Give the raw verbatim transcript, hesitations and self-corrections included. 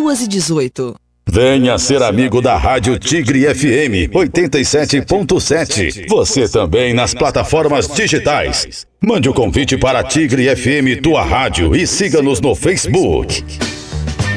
duas e dezoito. Venha ser amigo da Rádio Tigre F M oitenta e sete ponto sete. Você também nas plataformas digitais. Mande o convite para Tigre F M, tua rádio, e siga-nos no Facebook.